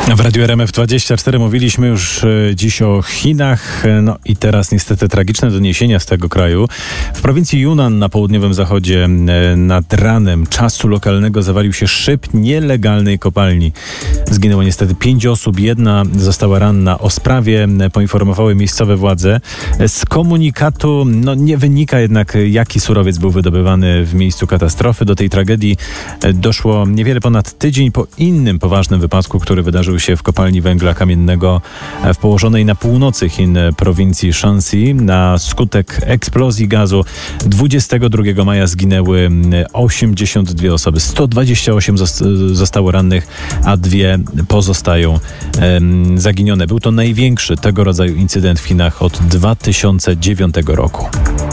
W Radiu RMF24 mówiliśmy już dziś o Chinach, no i teraz niestety tragiczne doniesienia z tego kraju. W prowincji Yunnan na południowym zachodzie nad ranem czasu lokalnego zawalił się szyb nielegalnej kopalni. Zginęło niestety 5 osób, jedna została ranna. O sprawie poinformowały miejscowe władze. Z komunikatu nie wynika jednak, jaki surowiec był wydobywany w miejscu katastrofy. Do tej tragedii doszło niewiele ponad tydzień po innym poważnym wypadku, który wydarzył się w kopalni węgla kamiennego w położonej na północy Chin prowincji Shanxi. Na skutek eksplozji gazu 22 maja zginęły 82 osoby. 128 zostało rannych, a 2 pozostają zaginione. Był to największy tego rodzaju incydent w Chinach od 2009 roku.